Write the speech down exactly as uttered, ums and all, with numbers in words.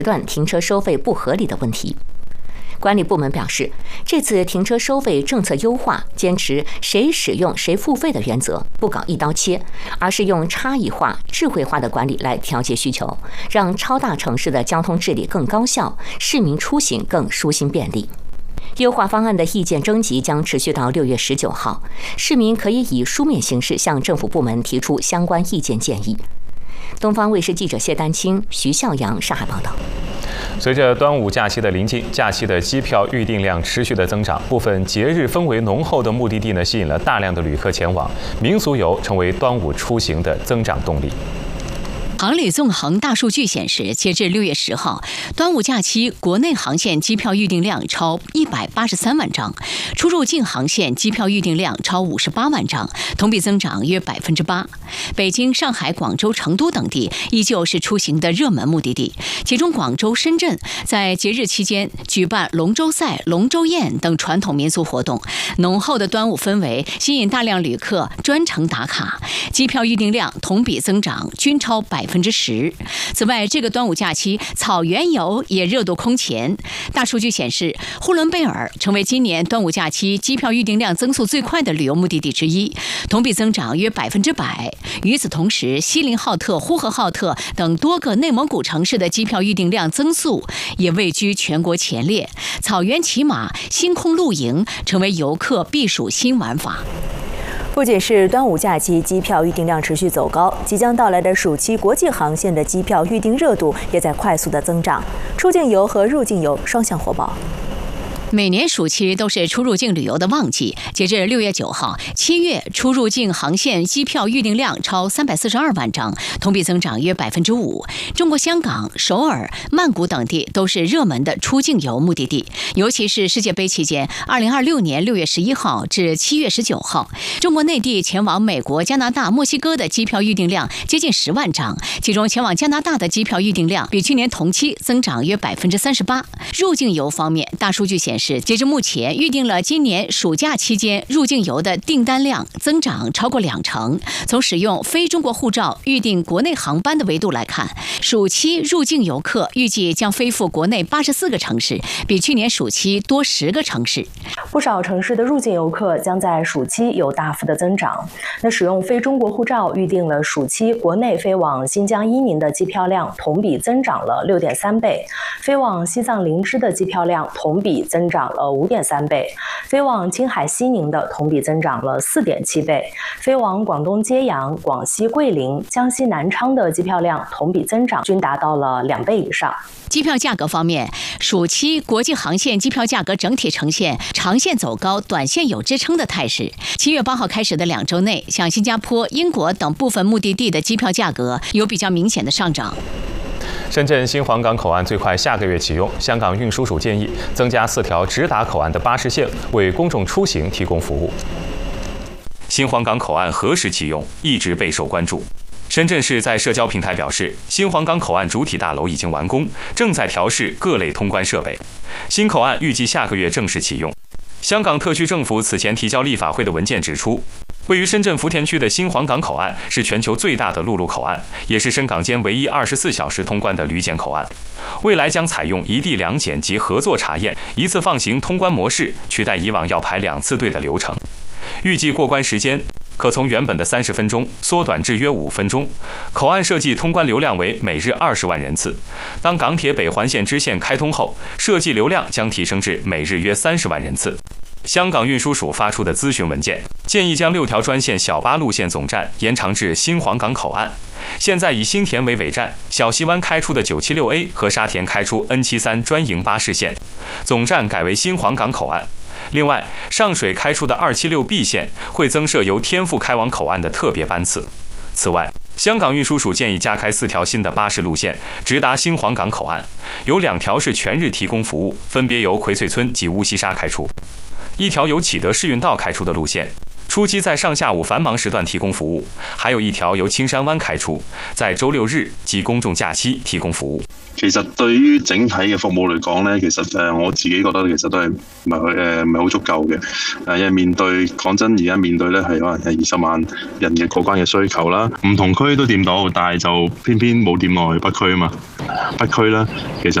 段停车收费不合理的问题。管理部门表示，这次停车收费政策优化坚持谁使用谁付费的原则，不搞一刀切，而是用差异化、智慧化的管理来调节需求，让超大城市的交通治理更高效，市民出行更舒心便利。优化方案的意见征集将持续到六月十九号，市民可以以书面形式向政府部门提出相关意见建议。东方卫视记者谢丹青、徐孝阳上海报道。 随着端午假期的临近，假期的机票预订量持续的增长，部分节日氛围浓厚的目的地呢，吸引了大量的旅客前往，民俗游成为端午出行的增长动力。 航旅纵横大数据显示，截至六月十号，端午假期国内航线机票预订量超一百八十三万张，出入境航线机票预订量超五十八万张，同比增长约百分之八。北京、上海、广州、成都等地依旧是出行的热门目的地，其中广州、深圳在节日期间举办龙舟赛、龙舟宴等传统民俗活动，浓厚的端午氛围吸引大量旅客专程打卡，机票预订量同比增长均超百分之十。此外，这个端午假期草原游也热度空前。大数据显示，呼伦贝尔成为今年端午假期机票预订量增速最快的旅游目的地之一，同比增长约百分之百。与此同时，锡林浩特、呼和浩特等多个内蒙古城市的机票预订量增速也位居全国前列。草原骑马、星空露营成为游客避暑新玩法。 不仅是端午假期机票预订量持续走高，即将到来的暑期国际航线的机票预订热度也在快速的增长，出境游和入境游双向火爆。 每年暑期都是出入境旅游的旺季，截至六月九号，七月出入境航线机票预订量超三百四十二万张，同比增长约百分之五。中国香港、首尔、曼谷等地都是热门的出境游目的地，尤其是世界杯期间，二零二六年六月十一号至七月十九号，中国内地前往美国、加拿大、墨西哥的机票预订量接近十万张，其中前往加拿大的机票预订量比去年同期增长约百分之三十八。入境游方面，大数据显示，截至目前，预定了今年暑假期间入境游的订单量增长超过两成。从使用非中国护照预订国内航班的维度来看，暑期入境游客预计将飞赴国内八十四个城市，比去年暑期多十个城市。 不少城市的入境游客将在暑期有大幅的增长。那使用非中国护照预订了暑期国内飞往新疆伊宁的机票量同比增长了六点三倍，飞往西藏林芝的机票量同比增长了五点三倍，飞往青海西宁的同比增长了四点七倍，飞往广东揭阳、广西桂林、江西南昌的机票量同比增长均达到了两倍以上。 机票价格方面，暑期国际航线机票价格整体呈现长线走高、短线有支撑的态势。七月八号开始的两周内，像新加坡、英国等部分目的地的机票价格有比较明显的上涨。 深圳新皇岗口岸最快下个月启用，香港运输署建议增加四条直达口岸的巴士线，为公众出行提供服务。 新皇岗口岸何时启用，一直备受关注。深圳市在社交平台表示，新皇岗口岸主体大楼已经完工，正在调试各类通关设备。新口岸预计下个月正式启用。香港特区政府此前提交立法会的文件指出，位于深圳福田区的新皇岗口岸是全球最大的陆路口岸，也是深港间唯一二十四小时通关的旅检口岸。未来将采用一地两检及合作查验、一次放行通关模式，取代以往要排两次队的流程。预计过关时间可从原本的三十分钟缩短至约五分钟。口岸设计通关流量为每日二十万人次。当港铁北环线支线开通后，设计流量将提升至每日约三十万人次。香港运输署发出的咨询文件建议将六条专线小巴路线总站延长至新皇岗口岸。现在以新田为尾站，小西湾开出的九七六 A 和沙田开出 N七三 专营巴士线总站改为新皇岗口岸。另外，上水开出的二七六 B 线会增设由天富开往口岸的特别班次。此外，香港运输署建议加开四条新的巴士路线，直达新皇岗口岸，有两条是全日提供服务，分别由葵翠村及乌溪沙开出。一条由启德市运道开出的路线， 初期在上下午繁忙时段提供服務，還有一條由青山灣開出，在週六日及公眾假期提供服務。 其實對於整體嘅服務嚟講咧，其實誒我自己覺得其實都係唔係誒唔係好足夠嘅。誒因為面對講真，而家面對咧係可能係二十萬人嘅過關嘅需求啦，唔同區都掂到，但係就偏偏冇掂落去北區啊嘛。北區咧其實